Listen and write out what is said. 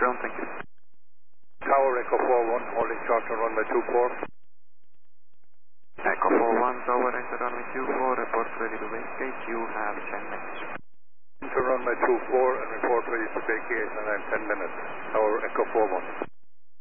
ground, thank you. Tower Echo 41, holding short on runway 24. Echo 41, Tower, enter runway 24, report ready to vacate, you have 10 minutes. Enter runway 24 and report ready to vacate, and I have 10 minutes. Tower Echo 41.